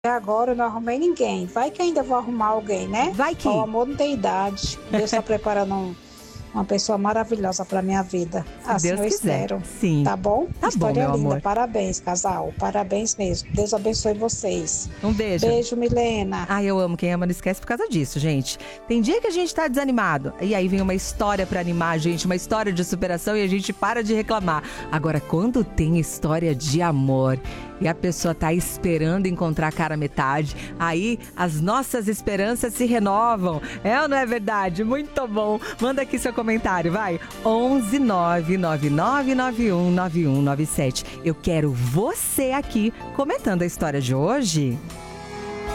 Agora eu não arrumei ninguém. Vai que ainda vou arrumar alguém, né? Vai que. O amor não tem idade. Deus está preparando uma pessoa maravilhosa para minha vida. Se Assim Deus eu quiser. espero. Sim. Tá bom? Tá História bom, meu linda. amor. Parabéns, casal. Parabéns mesmo. Deus abençoe vocês. Um beijo. Beijo, Milena. Ah, eu amo. Quem ama não esquece por causa disso, gente. Tem dia que a gente tá desanimado. E aí vem uma história pra animar a gente, uma história de superação e a gente para de reclamar. Agora, quando tem história de amor e a pessoa tá esperando encontrar a cara metade, aí as nossas esperanças se renovam. É ou não é verdade? Muito bom. Manda aqui seu comentário, vai. 11 999919197. Eu quero você aqui comentando a história de hoje.